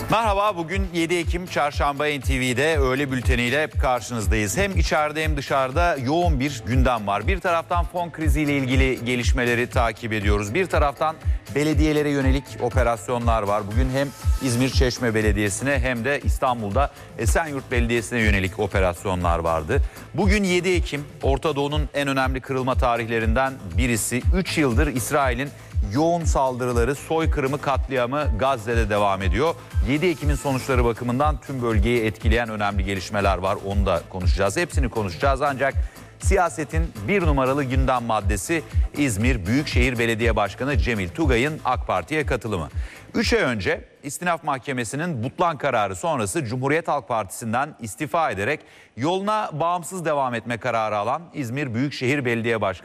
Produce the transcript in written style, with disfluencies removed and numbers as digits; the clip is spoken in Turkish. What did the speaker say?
Merhaba, bugün 7 Ekim Çarşamba NTV'de öğle bülteniyle karşınızdayız. Hem içeride hem dışarıda yoğun bir gündem var. Bir taraftan fon kriziyle ilgili gelişmeleri takip ediyoruz. Bir taraftan belediyelere yönelik operasyonlar var. Bugün hem İzmir Çeşme Belediyesi'ne hem de İstanbul'da Esenyurt Belediyesi'ne yönelik operasyonlar vardı. Bugün 7 Ekim, Orta Doğu'nun en önemli kırılma tarihlerinden birisi. 3 yıldır İsrail'in yoğun saldırıları, soykırımı, katliamı Gazze'de devam ediyor. 7 Ekim'in sonuçları bakımından tüm bölgeyi etkileyen önemli gelişmeler var. Onu da konuşacağız. Hepsini konuşacağız ancak siyasetin bir numaralı gündem maddesi İzmir Büyükşehir Belediye Başkanı Cemil Tugay'ın AK Parti'ye katılımı. 3 ay önce İstinaf Mahkemesi'nin butlan kararı sonrası Cumhuriyet Halk Partisi'nden istifa ederek yoluna bağımsız devam etme kararı alan İzmir Büyükşehir Belediye Başkanı